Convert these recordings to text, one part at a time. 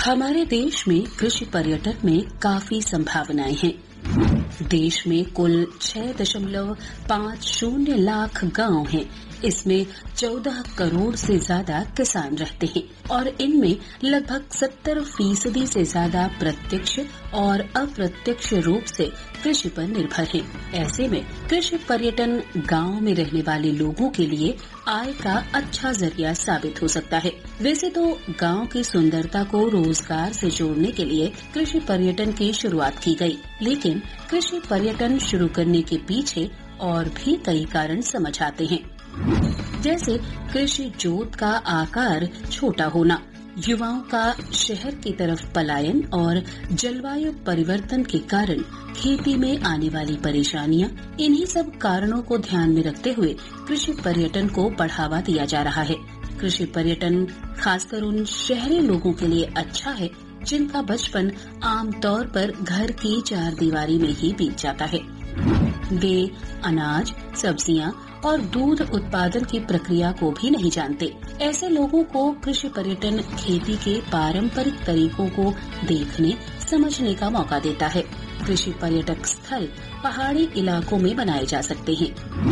हमारे देश में कृषि पर्यटन में काफी संभावनाएं हैं। देश में कुल 6.50 लाख गांव हैं। इसमें 14 करोड़ से ज्यादा किसान रहते हैं और इनमें लगभग 70% से ज्यादा प्रत्यक्ष और अप्रत्यक्ष रूप से कृषि पर निर्भर हैं। ऐसे में कृषि पर्यटन गांव में रहने वाले लोगों के लिए आय का अच्छा जरिया साबित हो सकता है। वैसे तो गांव की सुंदरता को रोजगार से जोड़ने के लिए कृषि पर्यटन की शुरुआत की गई, लेकिन कृषि पर्यटन शुरू करने के पीछे और भी कई कारण समझ आते हैं, जैसे कृषि जोत का आकार छोटा होना, युवाओं का शहर की तरफ पलायन और जलवायु परिवर्तन के कारण खेती में आने वाली परेशानियां। इन्हीं सब कारणों को ध्यान में रखते हुए कृषि पर्यटन को बढ़ावा दिया जा रहा है। कृषि पर्यटन खासकर उन शहरी लोगों के लिए अच्छा है जिनका बचपन आमतौर पर घर की चारदीवारी में ही बीत जाता है। वे अनाज, सब्जियां और दूध उत्पादन की प्रक्रिया को भी नहीं जानते। ऐसे लोगों को कृषि पर्यटन खेती के पारंपरिक तरीकों को देखने, समझने का मौका देता है। कृषि पर्यटक स्थल पहाड़ी इलाकों में बनाए जा सकते हैं।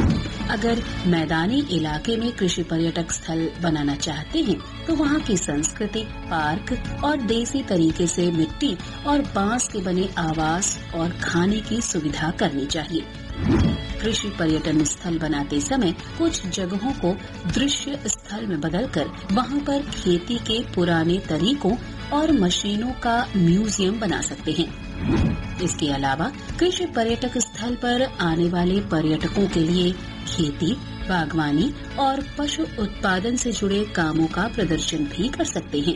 अगर मैदानी इलाके में कृषि पर्यटक स्थल बनाना चाहते हैं तो वहाँ की संस्कृति, पार्क और देसी तरीके से मिट्टी और बांस के बने आवास और खाने की सुविधा करनी चाहिए। कृषि पर्यटन स्थल बनाते समय कुछ जगहों को दृश्य स्थल में बदलकर वहां पर खेती के पुराने तरीकों और मशीनों का म्यूजियम बना सकते हैं। इसके अलावा कृषि पर्यटक स्थल पर आने वाले पर्यटकों के लिए खेती, बागवानी और पशु उत्पादन से जुड़े कामों का प्रदर्शन भी कर सकते हैं।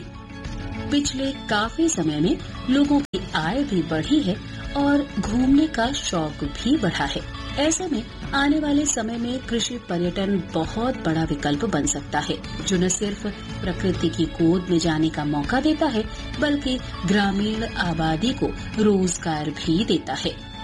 पिछले काफी समय में लोगों की आय भी बढ़ी है और घूमने का शौक भी बढ़ा है। ऐसे में आने वाले समय में कृषि पर्यटन बहुत बड़ा विकल्प बन सकता है, जो न सिर्फ प्रकृति की गोद में जाने का मौका देता है, बल्कि ग्रामीण आबादी को रोजगार भी देता है।